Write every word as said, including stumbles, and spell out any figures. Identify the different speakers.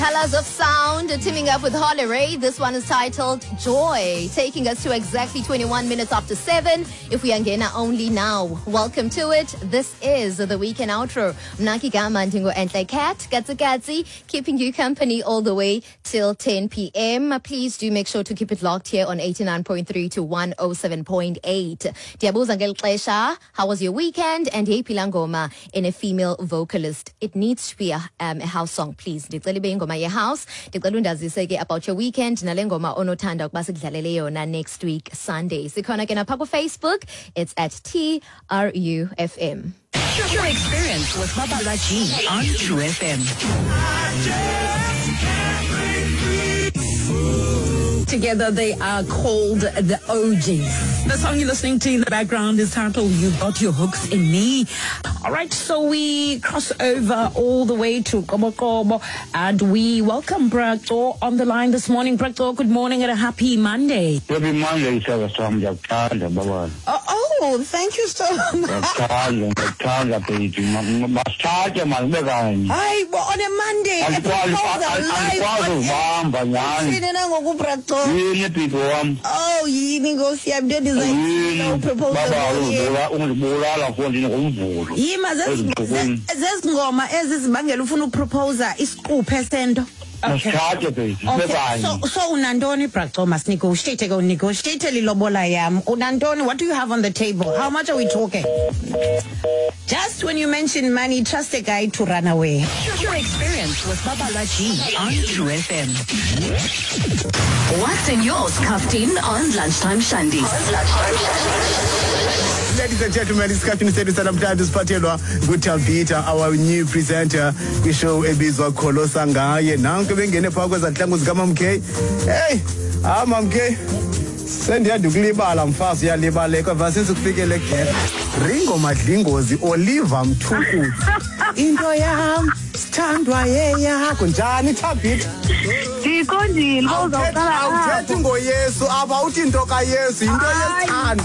Speaker 1: Pillars of Sound teaming up with Holly Ray. This one is titled Joy, taking us to exactly twenty-one minutes after seven. If we are Ngena only now, welcome to it. This is the weekend outro. Mnaki Gama Ndingo Entle Cat, Katsi Katsi, keeping you company all the way till ten p.m. Please do make sure to keep it locked here on eighty-nine point three to one oh seven point eight. Diabuza ngel Klesha, how was your weekend? And hey Pilangoma in a female vocalist. It needs to be a, um, a house song, please. My house. About your weekend. Nalengoma onotanda ukubasikudlalele yona next week Sunday. Sikhona ke napha ku Facebook. It's at T R U F M.
Speaker 2: Your experience with Babala G on True F M. Together they are called the O Gs. The song you're listening to in the background is titled You Got Your Hooks in Me. All right, so we cross over all the way to Kobo Kobo and we welcome Brakto on the line this morning. Brakto, good morning and a happy Monday.
Speaker 3: Happy Monday, sir.
Speaker 2: Oh, oh, thank you so much.
Speaker 3: Hi,
Speaker 2: well, on a Monday. Oh, you go see I'm doing no proposal. Yima zezingoma ezizibangela ufuna ukuproposa isiquphe sento. Okay. Okay. So so unandoni Brakto must negotiate go negotiate lilobola yam. Unandoni, what do you have on the table? How much are we talking? Just when you mention money, trust a guy to run away. Your experience with Babala G on True F M. What's in yours, Captain, on Lunchtime Shandies?
Speaker 4: Ladies and gentlemen, it's Captain Sedu Sadamtadus Patelwa, Gutabita, our new presenter. We show Ebizwa Kolosa Ngaye. Now, Kevin Pagos at Langus Gamamke. Hey, I'm Amke. Send ya dugliba alam fast ya liba leko versus ukufike leke. Ringo madlingozi Oliver Mthuku. Into yam sithandwa yeyakho njani Thabit?
Speaker 5: Ndiqondile uzawuqala apha.
Speaker 4: Awuthethi ngoYesu apha uthi into kaYesu into yesithando.